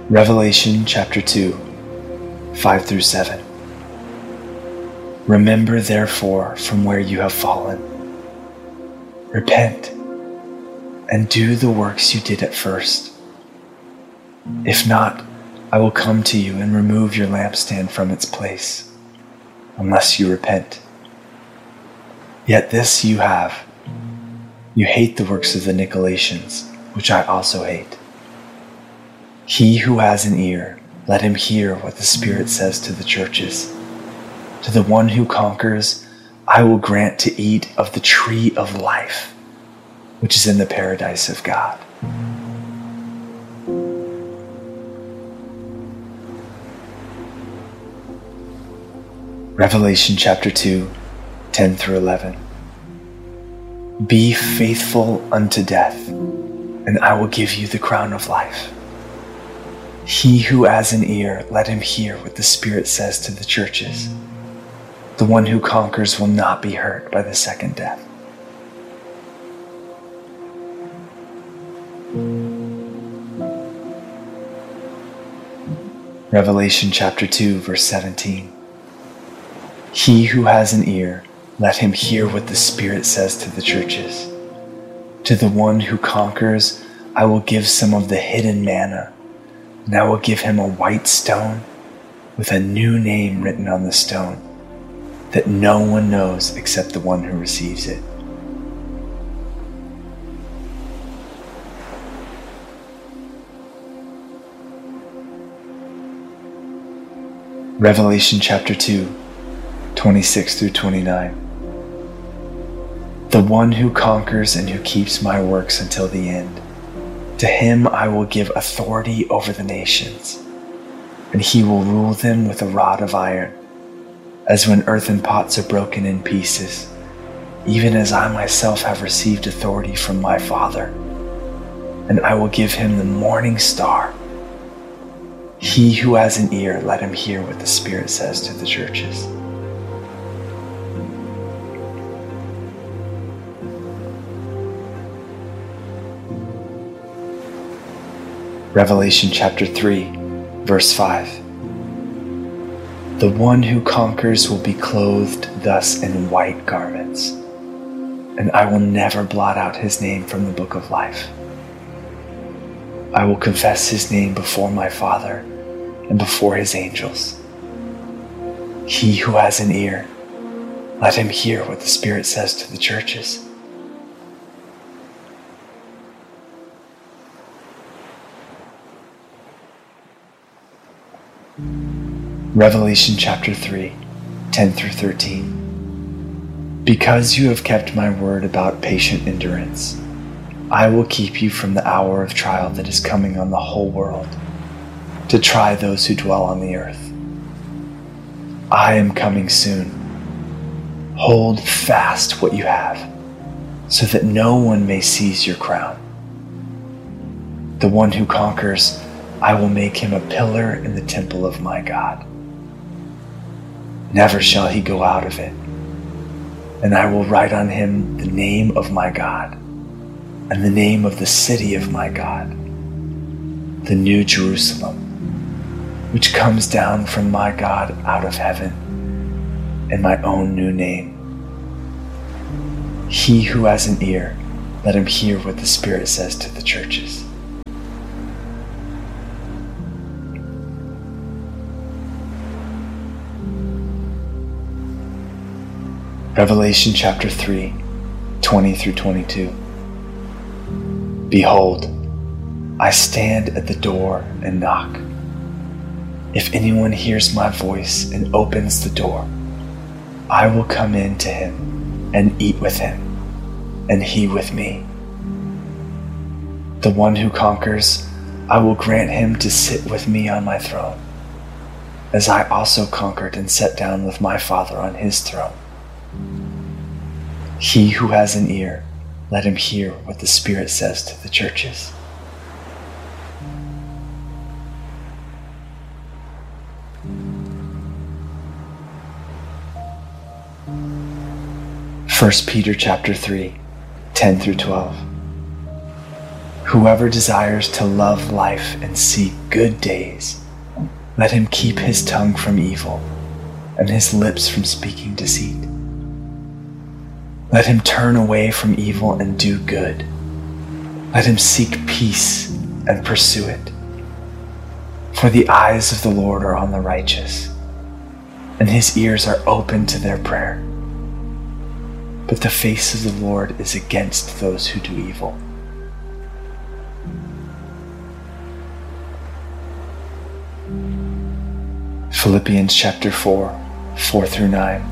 Revelation chapter 2, 5 through 7. Remember therefore from where you have fallen. Repent and do the works you did at first. If not, I will come to you and remove your lampstand from its place, unless you repent. Yet this you have. You hate the works of the Nicolaitans, which I also hate. He who has an ear, let him hear what the Spirit says to the churches. To the one who conquers, I will grant to eat of the tree of life, which is in the paradise of God. Revelation chapter 2, 10 through 11. Be faithful unto death, and I will give you the crown of life. He who has an ear, let him hear what the Spirit says to the churches. The one who conquers will not be hurt by the second death. Revelation chapter 2, verse 17. He who has an ear, let him hear what the Spirit says to the churches. To the one who conquers, I will give some of the hidden manna, and I will give him a white stone with a new name written on the stone, that no one knows except the one who receives it. Revelation chapter 2, 26 through 29. The one who conquers and who keeps my works until the end, to him I will give authority over the nations, and he will rule them with a rod of iron, as when earthen pots are broken in pieces, even as I myself have received authority from my Father, and I will give him the morning star. He who has an ear, let him hear what the Spirit says to the churches. Revelation chapter 3, verse 5. The one who conquers will be clothed thus in white garments, and I will never blot out his name from the book of life. I will confess his name before my Father and before his angels. He who has an ear, let him hear what the Spirit says to the churches. Revelation chapter 3, 10 through 13. Because you have kept my word about patient endurance, I will keep you from the hour of trial that is coming on the whole world, to try those who dwell on the earth. I am coming soon. Hold fast what you have, so that no one may seize your crown. The one who conquers, I will make him a pillar in the temple of my God. Never shall he go out of it. And I will write on him the name of my God, and the name of the city of my God, the New Jerusalem, which comes down from my God out of heaven, and my own new name. He who has an ear, let him hear what the Spirit says to the churches. Revelation chapter 3, 20 through 22. Behold, I stand at the door and knock. If anyone hears my voice and opens the door, I will come in to him and eat with him, and he with me. The one who conquers, I will grant him to sit with me on my throne, as I also conquered and sat down with my Father on his throne. He who has an ear, let him hear what the Spirit says to the churches. First Peter chapter 3, 10 through 12. Whoever desires to love life and see good days, let him keep his tongue from evil and his lips from speaking deceit. Let him turn away from evil and do good. Let him seek peace and pursue it. For the eyes of the Lord are on the righteous, and his ears are open to their prayer. But the face of the Lord is against those who do evil. Philippians chapter 4, 4 through 9.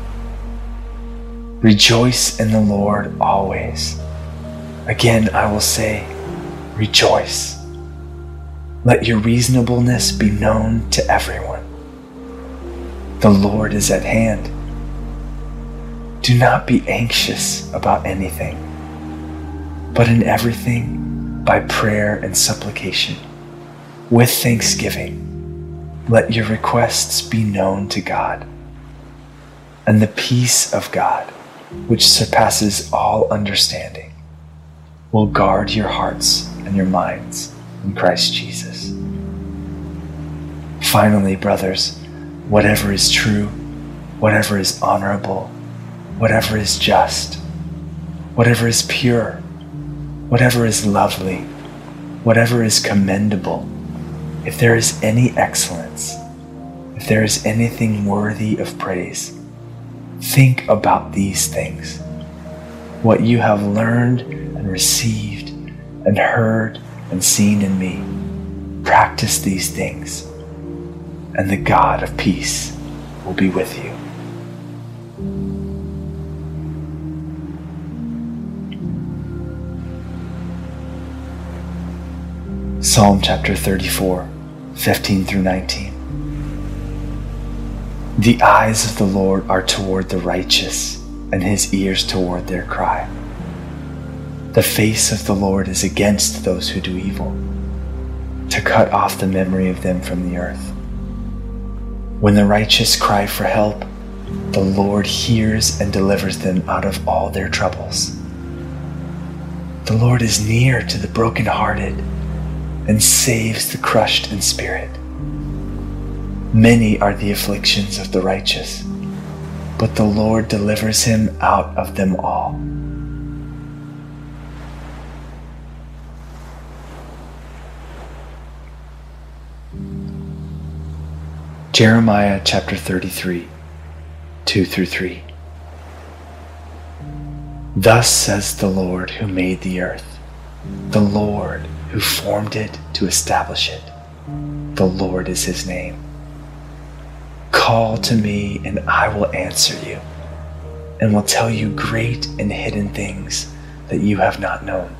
Rejoice in the Lord always. Again, I will say, rejoice. Let your reasonableness be known to everyone. The Lord is at hand. Do not be anxious about anything, but in everything, by prayer and supplication, with thanksgiving, let your requests be known to God. And the peace of God, which surpasses all understanding, will guard your hearts and your minds in Christ Jesus. Finally, brothers, whatever is true, whatever is honorable, whatever is just, whatever is pure, whatever is lovely, whatever is commendable, if there is any excellence, if there is anything worthy of praise, think about these things. What you have learned and received and heard and seen in me, practice these things, and the God of peace will be with you. Psalm chapter 34, 15 through 19. The eyes of the Lord are toward the righteous, and his ears toward their cry. The face of the Lord is against those who do evil, to cut off the memory of them from the earth. When the righteous cry for help, the Lord hears and delivers them out of all their troubles. The Lord is near to the brokenhearted and saves the crushed in spirit. Many are the afflictions of the righteous, but the Lord delivers him out of them all. Jeremiah chapter 33, 2 through 3. Thus says the Lord who made the earth, the Lord who formed it to establish it. The Lord is his name. Call to me and I will answer you, and will tell you great and hidden things that you have not known.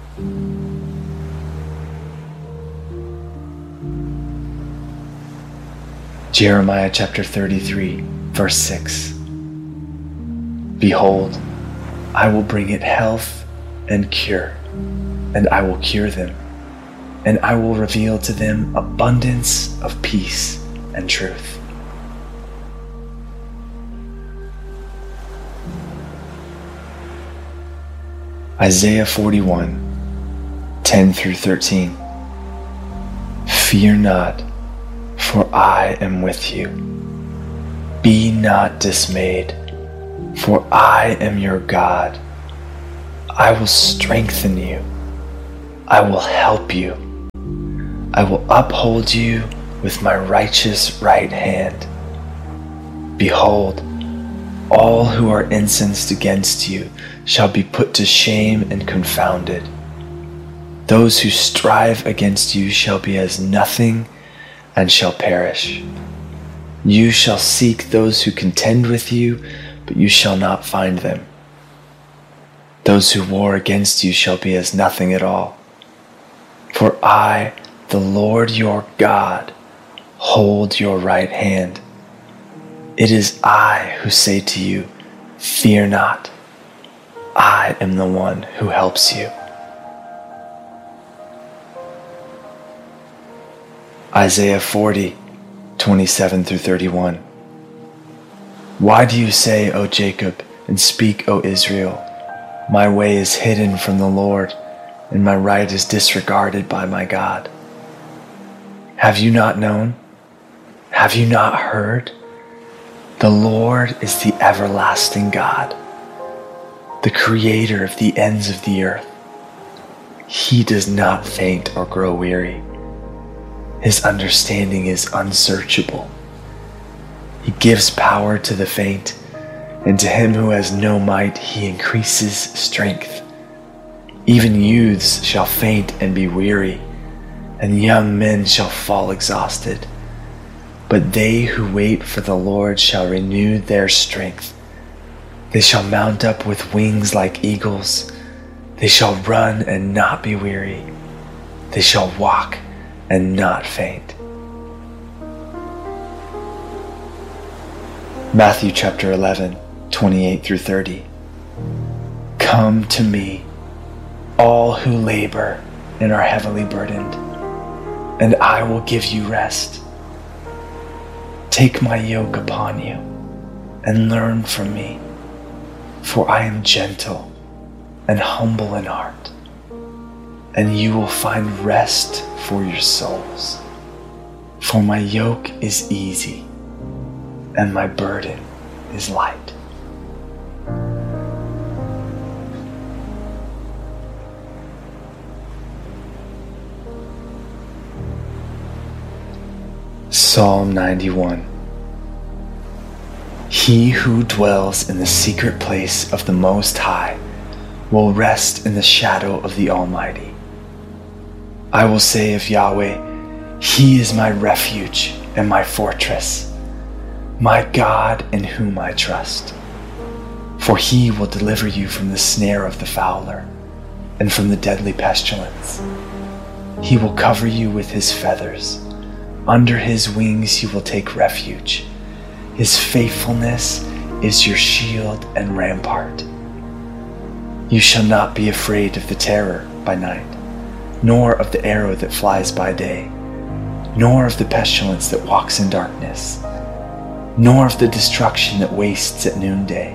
Jeremiah chapter 33, verse 6. Behold, I will bring it health and cure, and I will cure them, and I will reveal to them abundance of peace and truth. Isaiah 41, 10 through 13. Fear not, for I am with you. Be not dismayed, for I am your God. I will strengthen you. I will help you. I will uphold you with my righteous right hand. Behold, all who are incensed against you shall be put to shame and confounded. Those who strive against you shall be as nothing and shall perish. You shall seek those who contend with you, but you shall not find them. Those who war against you shall be as nothing at all. For I, the Lord your God, hold your right hand. It is I who say to you, fear not. I am the one who helps you. Isaiah 40, 27 through 31. Why do you say, O Jacob, and speak, O Israel, my way is hidden from the Lord, and my right is disregarded by my God. Have you not known? Have you not heard? The Lord is the everlasting God, the creator of the ends of the earth. He does not faint or grow weary. His understanding is unsearchable. He gives power to the faint, and to him who has no might he increases strength. Even youths shall faint and be weary, and young men shall fall exhausted. But they who wait for the Lord shall renew their strength. They shall mount up with wings like eagles. They shall run and not be weary. They shall walk and not faint. Matthew chapter 11, 28 through 30. Come to me, all who labor and are heavily burdened, and I will give you rest. Take my yoke upon you and learn from me, for I am gentle and humble in heart, and you will find rest for your souls. For my yoke is easy and my burden is light. Psalm 91. He who dwells in the secret place of the Most High will rest in the shadow of the Almighty. I will say of Yahweh, He is my refuge and my fortress, my God in whom I trust. For He will deliver you from the snare of the fowler and from the deadly pestilence. He will cover you with His feathers. Under His wings you will take refuge. His faithfulness is your shield and rampart. You shall not be afraid of the terror by night, nor of the arrow that flies by day, nor of the pestilence that walks in darkness, nor of the destruction that wastes at noonday.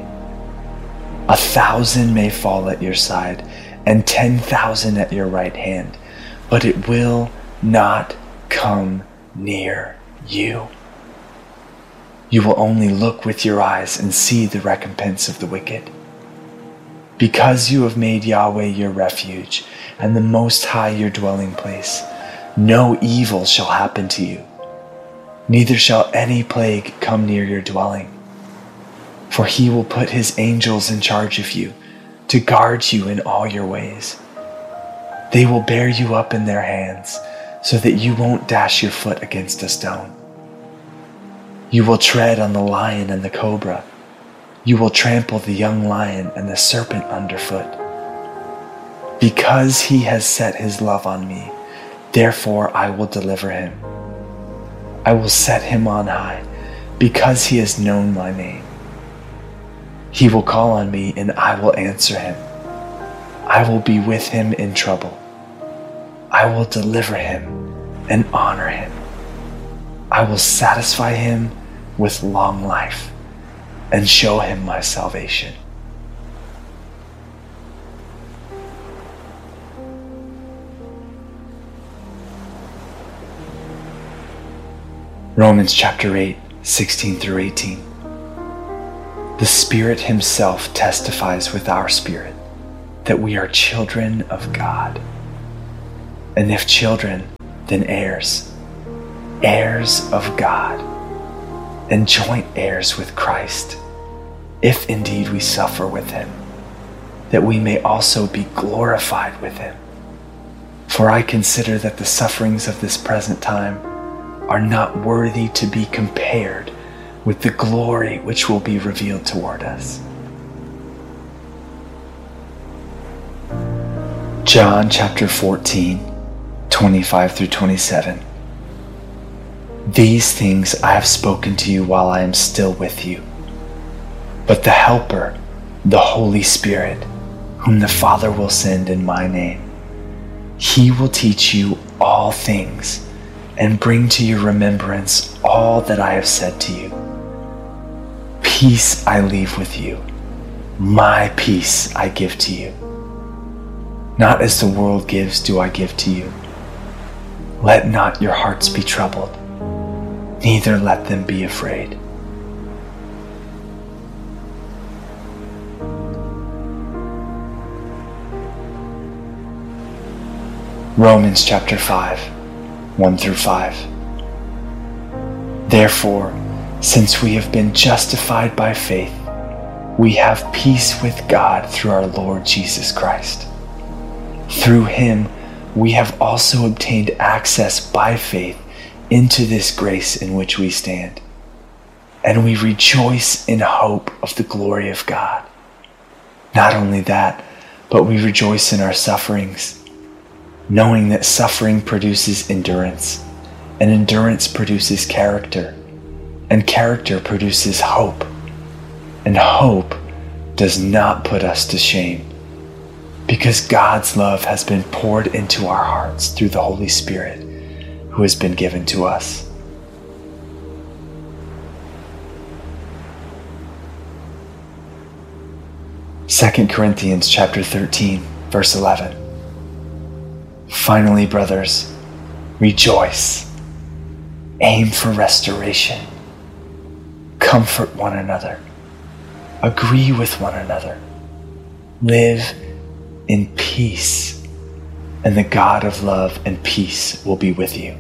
1,000 may fall at your side, and 10,000 at your right hand, but it will not come near you. You will only look with your eyes and see the recompense of the wicked. Because you have made Yahweh your refuge and the Most High your dwelling place, no evil shall happen to you, neither shall any plague come near your dwelling. For He will put His angels in charge of you to guard you in all your ways. They will bear you up in their hands so that you won't dash your foot against a stone. You will tread on the lion and the cobra. You will trample the young lion and the serpent underfoot. Because He has set His love on me, therefore I will deliver him. I will set him on high, because he has known my name. He will call on me, and I will answer him. I will be with him in trouble. I will deliver him and honor him. I will satisfy him with long life and show him my salvation. Romans chapter 8, 16 through 18. The Spirit Himself testifies with our spirit that we are children of God. And if children, then heirs, heirs of God, and joint heirs with Christ, if indeed we suffer with Him, that we may also be glorified with Him. For I consider that the sufferings of this present time are not worthy to be compared with the glory which will be revealed toward us. John chapter 14, 25 through 27. These things I have spoken to you while I am still with you. But the Helper, the Holy Spirit, whom the Father will send in my name, He will teach you all things and bring to your remembrance all that I have said to you. Peace I leave with you, my peace I give to you. Not as the world gives do I give to you. Let not your hearts be troubled, neither let them be afraid. Romans chapter 5, 1 through 5. Therefore, since we have been justified by faith, we have peace with God through our Lord Jesus Christ. Through him, we have also obtained access by faith into this grace in which we stand, and we rejoice in hope of the glory of God. Not only that, but we rejoice in our sufferings, knowing that suffering produces endurance, and endurance produces character, and character produces hope, and hope does not put us to shame, because God's love has been poured into our hearts through the Holy Spirit who has been given to us. Second Corinthians chapter 13, verse 11. Finally, brothers, rejoice, aim for restoration, comfort one another, agree with one another, live in peace, and the God of love and peace will be with you.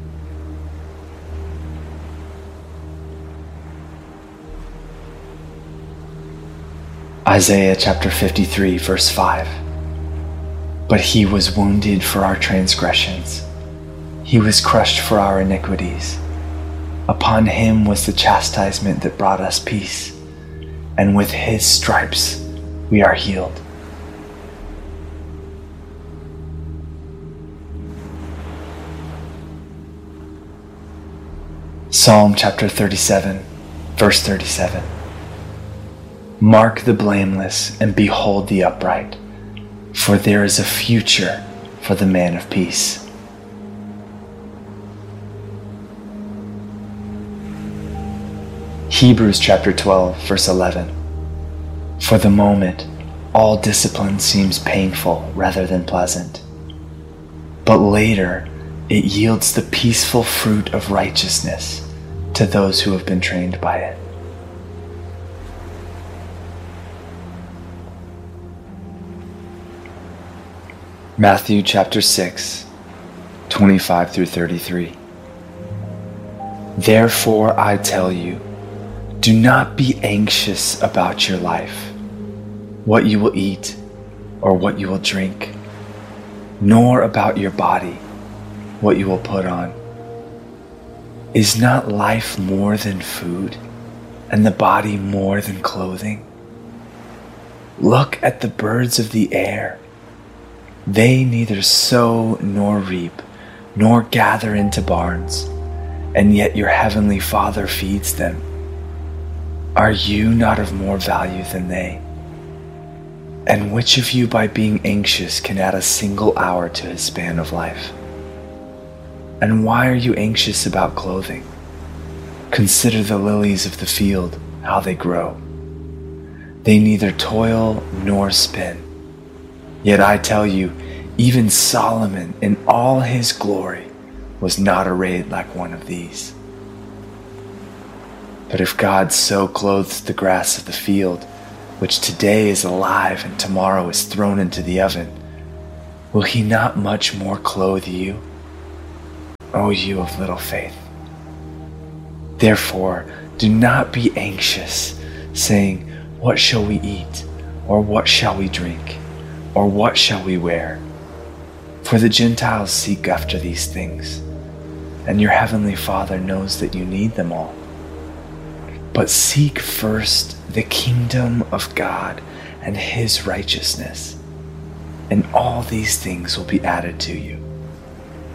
Isaiah chapter 53, verse 5. But he was wounded for our transgressions, he was crushed for our iniquities. Upon him was the chastisement that brought us peace, and with his stripes we are healed. Psalm chapter 37, verse 37. Mark the blameless and behold the upright, for there is a future for the man of peace. Hebrews chapter 12, verse 11. For the moment, all discipline seems painful rather than pleasant, but later it yields the peaceful fruit of righteousness to those who have been trained by it. Matthew chapter 6, 25 through 33. Therefore I tell you, do not be anxious about your life, what you will eat or what you will drink, nor about your body, what you will put on. Is not life more than food, and the body more than clothing? Look at the birds of the air. They neither sow nor reap, nor gather into barns, and yet your heavenly Father feeds them. Are you not of more value than they? And which of you by being anxious can add a single hour to his span of life? And why are you anxious about clothing? Consider the lilies of the field, how they grow. They neither toil nor spin. Yet I tell you, even Solomon in all his glory was not arrayed like one of these. But if God so clothes the grass of the field, which today is alive and tomorrow is thrown into the oven, will he not much more clothe you, O you of little faith? Therefore, do not be anxious, saying, what shall we eat? Or what shall we drink? Or what shall we wear? For the Gentiles seek after these things, and your heavenly Father knows that you need them all. But seek first the kingdom of God and his righteousness, and all these things will be added to you.